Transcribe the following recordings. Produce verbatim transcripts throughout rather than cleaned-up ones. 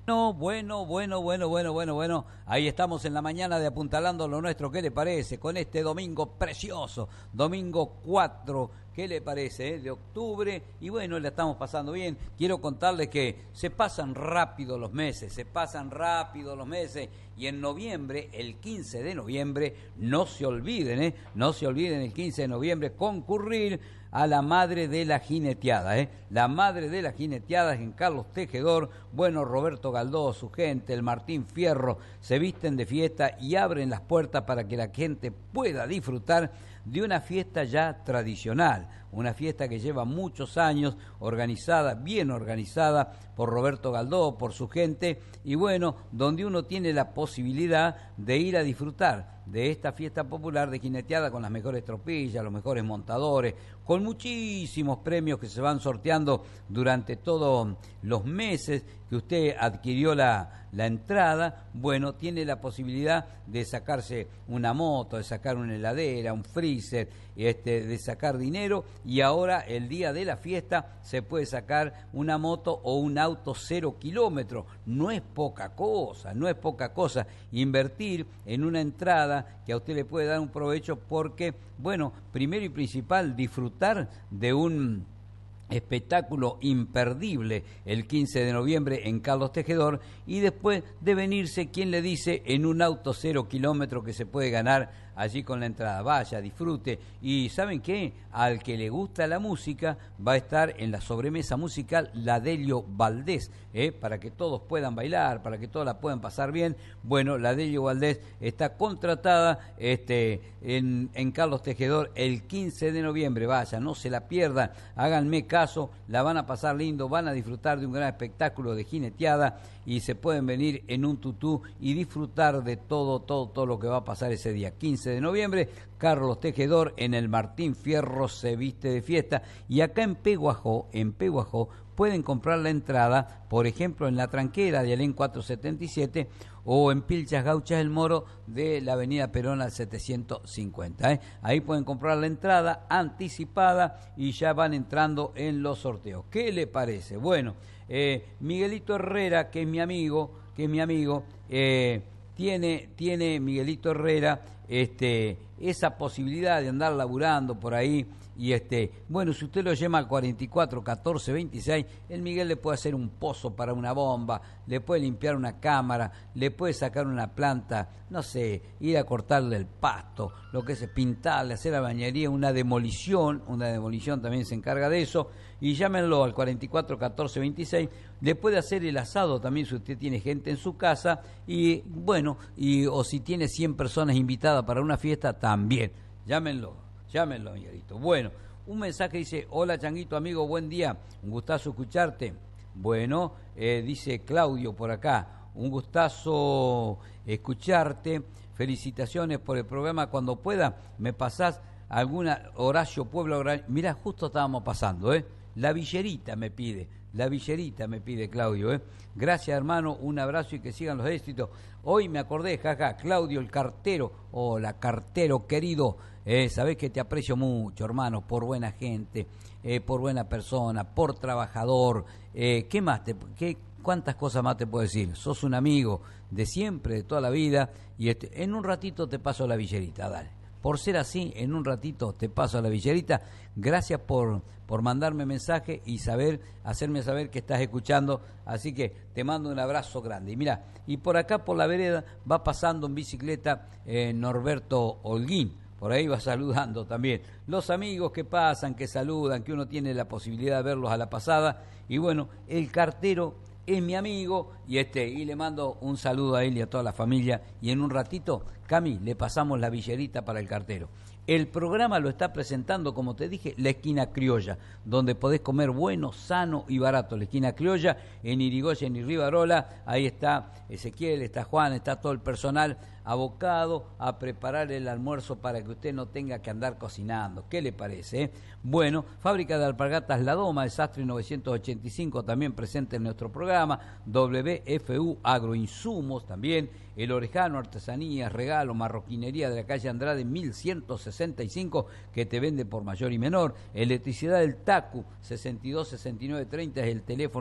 No, bueno, bueno, bueno, bueno, bueno, bueno. Ahí estamos en la mañana de Apuntalando lo Nuestro. ¿Qué le parece? Con este domingo precioso, domingo cuatro, ¿qué le parece? eh? De octubre. Y bueno, la estamos pasando bien. Quiero contarles que se pasan rápido los meses, se pasan rápido los meses. Y en noviembre, el quince de noviembre, no se olviden, ¿eh? No se olviden el quince de noviembre concurrir a la Madre de la Jineteada, ¿eh? La Madre de la Jineteada es en Carlos Tejedor. Bueno, Roberto Galdós, su gente, el Martín Fierro, se visten de fiesta y abren las puertas para que la gente pueda disfrutar de una fiesta ya tradicional, una fiesta que lleva muchos años, organizada, bien organizada por Roberto Galdós, por su gente, y bueno, donde uno tiene la posibilidad de ir a disfrutar de esta fiesta popular de jineteada con las mejores tropillas, los mejores montadores, con muchísimos premios que se van sorteando durante todos los meses que usted adquirió la, la entrada. Bueno, tiene la posibilidad de sacarse una moto, de sacar una heladera, un freezer, este, de sacar dinero, y ahora el día de la fiesta se puede sacar una moto o un auto cero kilómetros. No es poca cosa, no es poca cosa invertir en una entrada que a usted le puede dar un provecho porque, bueno, primero y principal, disfrutar de un espectáculo imperdible el quince de noviembre en Carlos Tejedor, y después de venirse, quien le dice, en un auto cero kilómetro que se puede ganar allí con la entrada. Vaya, disfrute. Y ¿saben qué? Al que le gusta la música va a estar en la sobremesa musical la Delio Valdés, ¿eh? Para que todos puedan bailar, para que todos la puedan pasar bien. Bueno, la Delio Valdés está contratada este, en, en Carlos Tejedor el quince de noviembre. Vaya, no se la pierdan, háganme caso, la van a pasar lindo, van a disfrutar de un gran espectáculo de jineteada y se pueden venir en un tutú y disfrutar de todo, todo, todo lo que va a pasar ese día. quince de noviembre, Carlos Tejedor en el Martín Fierro se viste de fiesta. Y acá en Peguajó, en Peguajó, pueden comprar la entrada, por ejemplo, en la Tranquera de Alén cuatrocientos setenta y siete o en Pilchas Gauchas El Moro de la Avenida Perón al setecientos cincuenta. ¿eh? Ahí pueden comprar la entrada anticipada y ya van entrando en los sorteos. ¿Qué le parece? Bueno, eh, Miguelito Herrera, que es mi amigo, que es mi amigo, eh, tiene, tiene Miguelito Herrera este, esa posibilidad de andar laburando por ahí. Y este, bueno, si usted lo llama al cuarenta y cuatro catorce veintiséis, el Miguel le puede hacer un pozo para una bomba, le puede limpiar una cámara, le puede sacar una planta, no sé, ir a cortarle el pasto, lo que es pintarle, hacer la bañería, una demolición, una demolición también se encarga de eso. Y llámenlo al cuarenta y cuatro catorce veintiséis, le puede hacer el asado también si usted tiene gente en su casa, y bueno, y o si tiene cien personas invitadas para una fiesta también, llámenlo. Llámenlo, Miguelito. Bueno, un mensaje dice: hola Changuito, amigo, buen día, un gustazo escucharte. Bueno, eh, dice Claudio por acá, un gustazo escucharte, felicitaciones por el programa, cuando pueda me pasás alguna, Horacio Pueblo, Horacio. Mirá, justo estábamos pasando, ¿eh? La Villerita me pide, la Villerita me pide Claudio, ¿eh? Gracias, hermano, un abrazo y que sigan los éxitos. Hoy me acordé, jaja, Claudio el cartero, hola cartero querido, eh, sabés que te aprecio mucho, hermano, por buena gente, eh, por buena persona, por trabajador, eh, ¿qué más te, qué, cuántas cosas más te puedo decir? Sos un amigo de siempre, de toda la vida, y este, en un ratito te paso la Villerita, dale. Por ser así, en un ratito te paso a la Villerita. Gracias por, por mandarme mensaje y saber, hacerme saber que estás escuchando. Así que te mando un abrazo grande. Y mira, y por acá por la vereda va pasando en bicicleta eh, Norberto Holguín. Por ahí va saludando también. Los amigos que pasan, que saludan, que uno tiene la posibilidad de verlos a la pasada. Y bueno, el cartero es mi amigo y este y le mando un saludo a él y a toda la familia. Y en un ratito, Cami, le pasamos la Villerita para el cartero. El programa lo está presentando, como te dije, La Esquina Criolla, donde podés comer bueno, sano y barato. La Esquina Criolla en Irigoyen y Rivarola. Ahí está Ezequiel, está Juan, está todo el personal abocado a preparar el almuerzo para que usted no tenga que andar cocinando. ¿Qué le parece? Eh? Bueno, Fábrica de Alpargatas La Doma, el Sastre novecientos ochenta y cinco, también presente en nuestro programa. W F U Agroinsumos también. El Orejano, artesanías, regalo, marroquinería de la calle Andrade mil ciento sesenta y cinco, que te vende por mayor y menor. Electricidad del Tacu, sesenta y dos sesenta y nueve treinta es el teléfono de,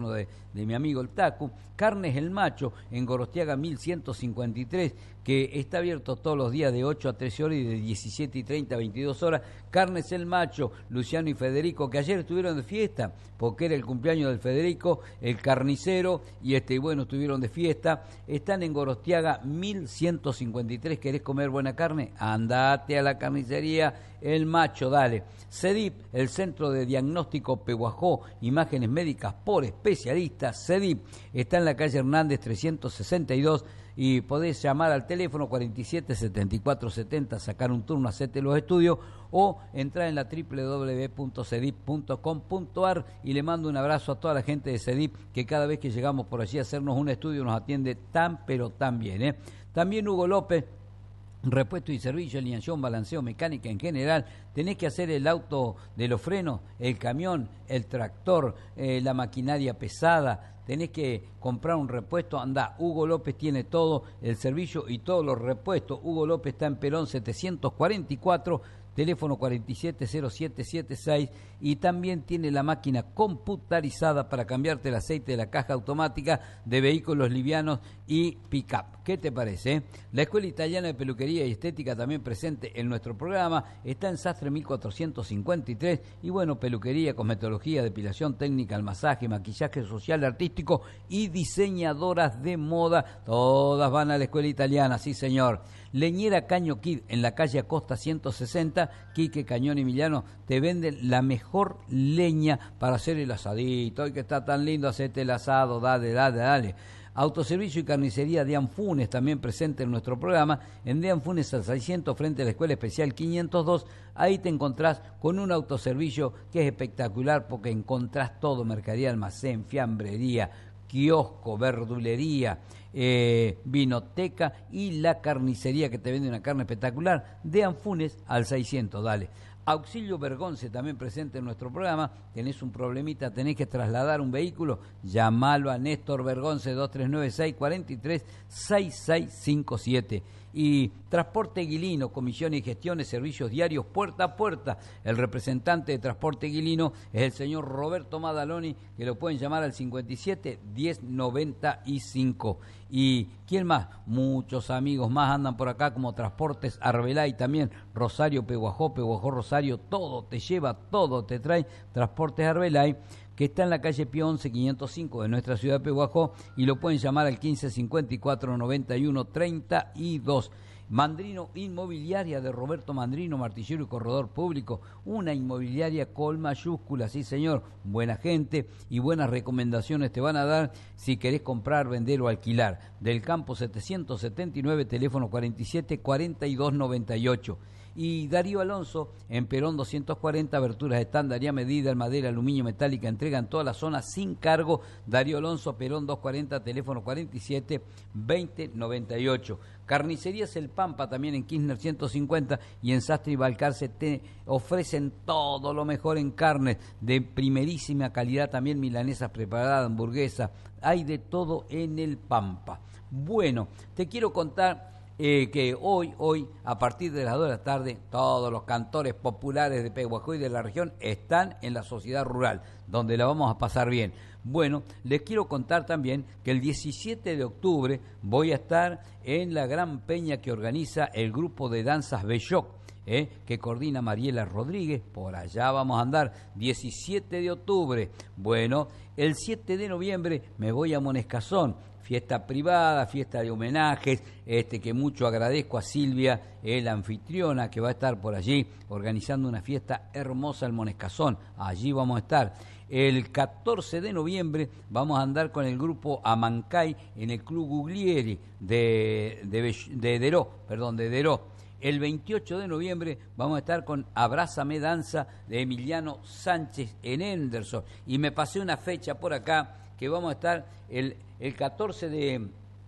de mi amigo el Tacu. Carnes El Macho en Gorostiaga mil ciento cincuenta y tres, que está abierto todos los días de ocho a trece horas y de diecisiete y treinta a veintidós horas. Carnes El Macho, Luciano y Federico, que ayer estuvieron de fiesta, porque era el cumpleaños del Federico, el carnicero, y este bueno, estuvieron de fiesta. Están en Gorostiaga mil ciento cincuenta y tres. ¿Querés comer buena carne? Andate a la carnicería El Macho, dale. CEDIP, el Centro de Diagnóstico Pehuajó, imágenes médicas por especialistas. CEDIP está en la calle Hernández trescientos sesenta y dos y podés llamar al teléfono cuarenta y siete setenta y cuatro setenta, sacar un turno, hacerte los estudios o entrar en la doble u doble u doble u punto cedip punto com punto ar. Y le mando un abrazo a toda la gente de CEDIP, que cada vez que llegamos por allí a hacernos un estudio nos atiende tan pero tan bien, ¿eh? También Hugo López, repuesto y servicio, alineación, balanceo, mecánica en general. Tenés que hacer el auto de los frenos, el camión, el tractor, eh, la maquinaria pesada. Tenés que comprar un repuesto, andá, Hugo López tiene todo el servicio y todos los repuestos. Hugo López está en Perón setecientos cuarenta y cuatro, teléfono cuarenta y siete cero siete setenta y seis, y también tiene la máquina computarizada para cambiarte el aceite de la caja automática de vehículos livianos y pick-up. ¿Qué te parece? Eh? La Escuela Italiana de Peluquería y Estética, también presente en nuestro programa, está en Sastre mil cuatrocientos cincuenta y tres, y bueno, peluquería, cosmetología, depilación técnica, el masaje, maquillaje social, artístico y diseñadoras de moda, todas van a la Escuela Italiana, sí señor. Leñera Caño Kid en la calle Acosta ciento sesenta, Quique Cañón y Milano te venden la mejor leña para hacer el asadito. Hoy que está tan lindo, hacete el asado, dale, dale, dale. Autoservicio y carnicería de Anfunes, también presente en nuestro programa, en de Anfunes al seiscientos, frente a la Escuela Especial quinientos dos. Ahí te encontrás con un autoservicio que es espectacular, porque encontrás todo: mercadería, almacén, fiambrería, kiosco, verdulería, eh, vinoteca y la carnicería, que te vende una carne espectacular. De Anfunes al seiscientos, dale. Auxilio Bergonce, también presente en nuestro programa. Tenés un problemita, tenés que trasladar un vehículo, llamalo a Néstor Bergonce, dos tres nueve seis cuatro tres seis seis cinco siete. Y Transporte Guilino, comisiones y gestiones, servicios diarios puerta a puerta. El representante de Transporte Guilino es el señor Roberto Madaloni, que lo pueden llamar al cincuenta y siete diez noventa y cinco. ¿Y quién más? Muchos amigos más andan por acá, como Transportes Arbelay, también Rosario, Pehuajó, Pehuajó, Rosario, todo te lleva, todo te trae Transportes Arbelay, que está en la calle Pío once quinientos cinco de nuestra ciudad de Pehuajó, y lo pueden llamar al quince cincuenta y cuatro noventa y uno treinta y dos. Mandrino Inmobiliaria, de Roberto Mandrino, martillero y corredor público, una inmobiliaria con mayúsculas, sí señor, buena gente y buenas recomendaciones te van a dar si querés comprar, vender o alquilar. Del Campo setecientos setenta y nueve, teléfono cuarenta y siete cuarenta y dos noventa y ocho. Y Darío Alonso, en Perón doscientos cuarenta, aberturas estándar y a medida, en madera, aluminio, metálica, entrega en toda la zona sin cargo. Darío Alonso, Perón doscientos cuarenta, teléfono cuarenta y siete veinte noventa y ocho. Carnicerías El Pampa, también en Kirchner ciento cincuenta y en Sastre y Balcarce, te ofrecen todo lo mejor en carnes de primerísima calidad, también milanesas preparadas, hamburguesas, hay de todo en El Pampa. Bueno, te quiero contar Eh, que hoy, hoy, a partir de las dos de la tarde, todos los cantores populares de Pehuajó y de la región están en la sociedad rural, donde la vamos a pasar bien. Bueno, les quiero contar también que el diecisiete de octubre voy a estar en la gran peña que organiza el grupo de danzas Belloc, eh, que coordina Mariela Rodríguez. Por allá vamos a andar, diecisiete de octubre. Bueno, el siete de noviembre me voy a Monescazón, fiesta privada, fiesta de homenajes, este que mucho agradezco a Silvia, eh, la anfitriona, que va a estar por allí organizando una fiesta hermosa en Monescazón. Allí vamos a estar. El catorce de noviembre vamos a andar con el grupo Amancay en el Club Guglieri de, de, de Deró, perdón, de Deró. El veintiocho de noviembre vamos a estar con Abrázame Danza de Emiliano Sánchez en Henderson. Y me pasé una fecha por acá que vamos a estar el, el catorce de...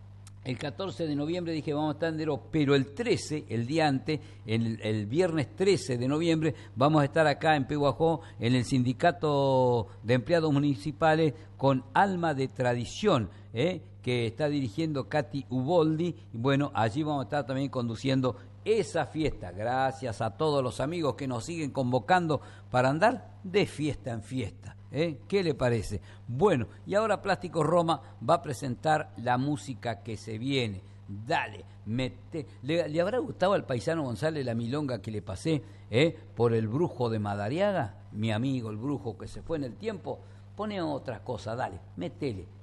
El catorce de noviembre dije vamos a estar en Deró, pero el trece, el día antes, el, el viernes trece de noviembre, vamos a estar acá en Pehuajó, en el Sindicato de Empleados Municipales, con Alma de Tradición, ¿eh? que está dirigiendo Katy Uboldi. Y bueno, allí vamos a estar también conduciendo esa fiesta. Gracias a todos los amigos que nos siguen convocando para andar de fiesta en fiesta. ¿eh? ¿Qué le parece? Bueno, y ahora Plástico Roma va a presentar la música que se viene. Dale, mete. ¿Le, ¿Le habrá gustado al paisano González la milonga que le pasé eh, por el brujo de Madariaga? Mi amigo, el brujo que se fue en el tiempo. Pone otras cosas, dale, métele.